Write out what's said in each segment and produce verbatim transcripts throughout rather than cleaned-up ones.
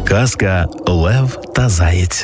Казка «Лев та заєць».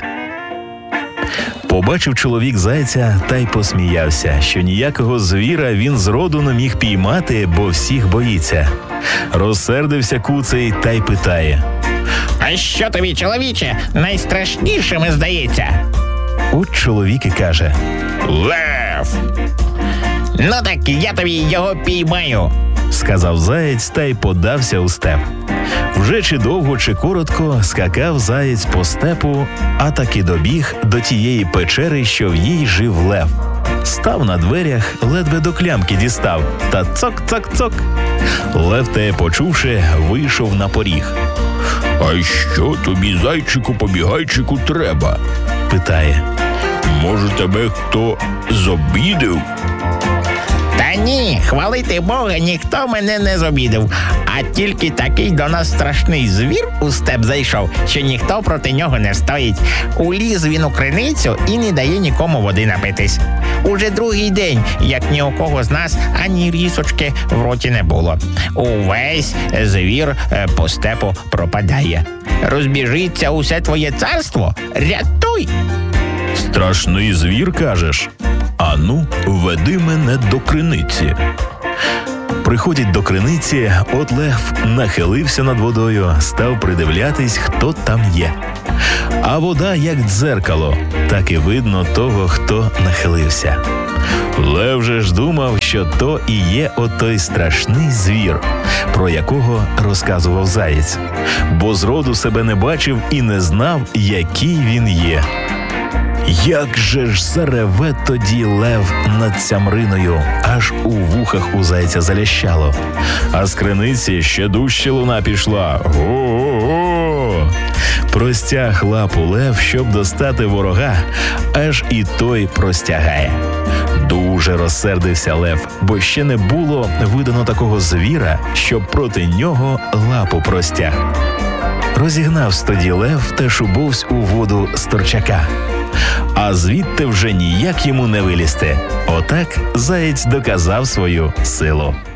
Побачив чоловік зайця та й посміявся, що ніякого звіра він зроду не міг піймати, бо всіх боїться. Розсердився куций та й питає: «А що тобі, чоловіче, найстрашнішими здається?» От чоловік і каже: «Лев!» «Ну так я тобі його піймаю», – сказав заєць та й подався у степ. Вже чи довго, чи коротко скакав заєць по степу, а таки добіг до тієї печери, що в ній жив лев. Став на дверях, ледве до клямки дістав, та цок-цок-цок. Лев те почувши, вийшов на поріг. «А що тобі, зайчику-побігайчику, треба?» – питає. «Може, тебе хто зобідив?» «Та ні, хвалити Бога, ніхто мене не зобідив, а тільки такий до нас страшний звір у степ зайшов, що ніхто проти нього не стоїть. Уліз він у криницю і не дає нікому води напитись. Уже другий день, як ні у кого з нас ані рісочки в роті не було. Увесь звір по степу пропадає. Розбіжиться усе твоє царство, рятуй!» «Страшний звір, кажеш? Ану, веди мене до криниці». Приходять до криниці, от лев нахилився над водою, став придивлятись, хто там є. А вода, як дзеркало, так і видно того, хто нахилився. Лев же ж думав, що то і є отой страшний звір, про якого розказував заєць, бо зроду себе не бачив і не знав, який він є. Як же ж зареве тоді лев над цямриною, аж у вухах у зайця залящало. А з криниці ще дужче луна пішла. Го-го-го! Простяг лапу лев, щоб достати ворога, аж і той простягає. Дуже розсердився лев, бо ще не було видано такого звіра, щоб проти нього лапу простяг. Розігнавсь тоді лев та шубовсь у воду з торчака. А звідти вже ніяк йому не вилізти. Отак заєць доказав свою силу.